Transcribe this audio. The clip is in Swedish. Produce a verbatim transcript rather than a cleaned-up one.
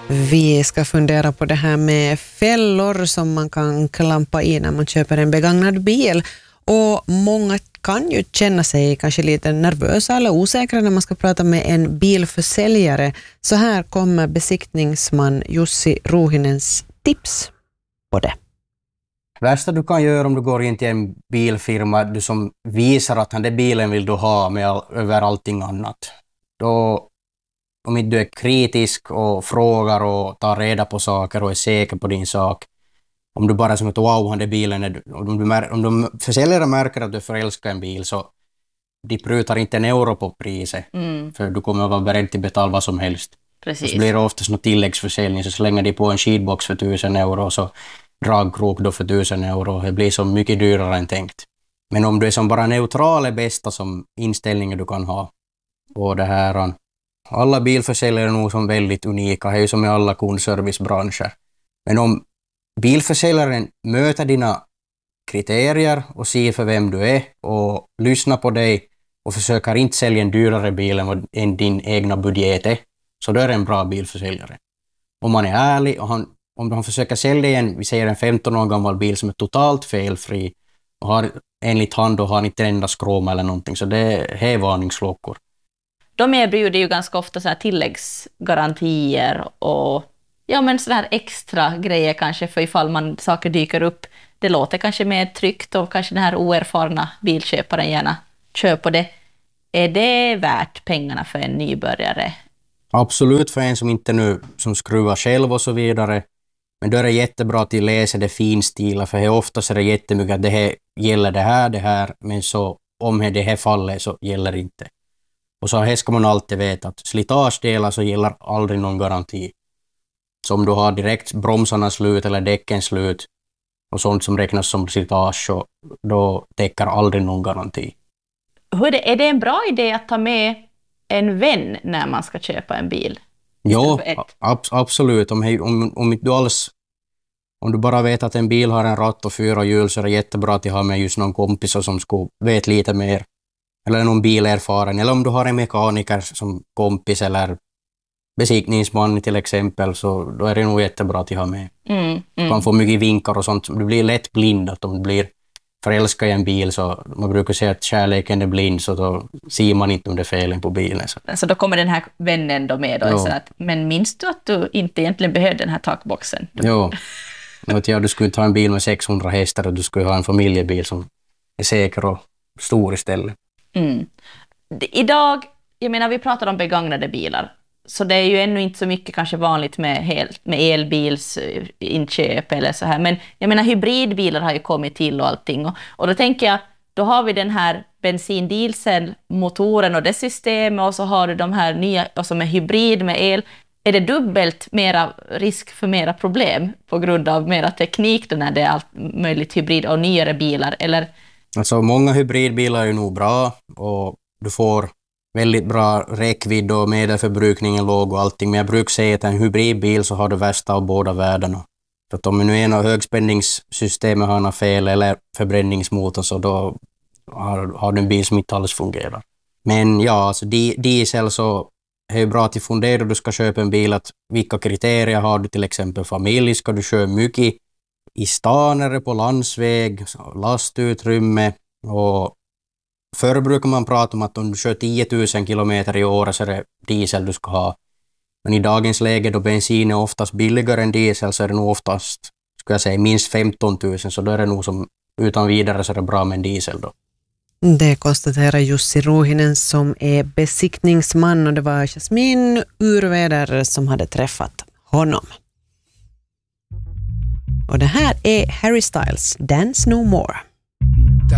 Vi ska fundera på det här med fällor som man kan klampa i när man köper en begagnad bil. Och många kan ju känna sig kanske lite nervösa eller osäkra när man ska prata med en bilförsäljare. Så här kommer besiktningsman Jussi Ruuhinens tips på det. Värsta du kan göra om du går in till en bilfirma du som visar att den där bilen vill du ha med all, över allting annat. Då, om inte du är kritisk och frågar och tar reda på saker och är säker på din sak. Om du bara som att wow, den där bilen är, om, du mär, om de försäljare märker att du förälskar en bil så de prutar inte en euro på priset. Mm. För du kommer att vara beredd till att betala vad som helst. Precis. Så blir det oftast någon tilläggsförsäljning så slänger de på en skidbox för tusen euro så dragkrok då för tusen euro. Det blir så mycket dyrare än tänkt. Men om du är som bara neutral är bästa som inställningar du kan ha. Och det här, alla bilförsäljare är nog som väldigt unika. Det är ju som i alla kundservicebranscher. Men om bilförsäljaren möter dina kriterier och ser för vem du är och lyssnar på dig och försöker inte sälja en dyrare bil än din egna budget är, så då är det en bra bilförsäljare. Om man är ärlig och han om de försöker sälja en, vi säger en femton år gammal bil som är totalt felfri och har enligt han då har inte en enda skråma eller någonting, så det är varningsklockor. De erbjuder ju ganska ofta så här tilläggsgarantier och ja, men sådana här extra grejer kanske för ifall man saker dyker upp. Det låter kanske mer tryggt och kanske den här oerfarna bilköparen gärna köper på det. Är det värt pengarna för en nybörjare? Absolut, för en som inte nu som skruvar själv och så vidare. Men då är det jättebra att läsa det finstila, för här oftast är det jättemycket att det här gäller det här, det här, men så om det här faller så gäller det inte. Och så här ska man alltid veta att slitagedelar så gäller aldrig någon garanti. Så om du har direkt bromsarna slut eller däcken slut och sånt som räknas som slitage så då täcker aldrig någon garanti. Hur är, det, är det en bra idé att ta med en vän när man ska köpa en bil? Ja, ab- absolut. Om, om, om, du alls, om du bara vet att en bil har en ratt och fyra hjul så är det jättebra att ha med just någon kompis som ska vet lite mer. Eller någon bilerfaren. Eller om du har en mekaniker som kompis eller besiktningsman till exempel, så då är det nog jättebra att ha med. Mm, mm. Du kan få mycket vinkar och sånt. Du blir lätt blind att om du blir förälskad i en bil så man brukar säga att kärleken är blind så då ser man inte om det är felen på bilen. Så, så då kommer den här vännen då med då, så att, men minns du att du inte egentligen behövde den här takboxen? Jo, ja, du skulle ta en bil med sexhundra hästar och du skulle ha en familjebil som är säker och stor istället. Mm. Idag, jag menar vi pratar om begagnade bilar. Så det är ju ännu inte så mycket kanske vanligt med, helt, med elbilsinköp eller så här. Men jag menar hybridbilar har ju kommit till och allting. Och, och då tänker jag, då har vi den här bensindieselmotoren och det systemet och så har du de här nya som är hybrid med el. Är det dubbelt mera risk för mera problem på grund av mera teknik då när det är allt möjligt hybrid och nyare bilar? Eller? Alltså många hybridbilar är ju nog bra och du får väldigt bra räckvidd och medelförbrukningen låg och allting. Men jag brukar säga att en hybridbil så har du värsta av båda världarna. För att om nu en av högspänningssystemet har något fel eller förbränningsmotor så då har, har du en bil som inte alls fungerar. Men ja, alltså di- diesel så är det bra att fundera du ska köpa en bil att vilka kriterier har du till exempel familj, ska du köra mycket i stan eller på landsväg, lastutrymme och förr brukar man prata om att om du kör tio tusen kilometer i år så är det diesel du ska ha. Men i dagens läge då bensin är oftast billigare än diesel så är det nog oftast, ska jag säga, minst femton tusen. Så då är det nog som utan vidare så är det bra med en diesel då. Det konstaterar Jussi Ruuhinen som är besiktningsman och det var Jasmin Urväder som hade träffat honom. Och det här är Harry Styles, Dance No More.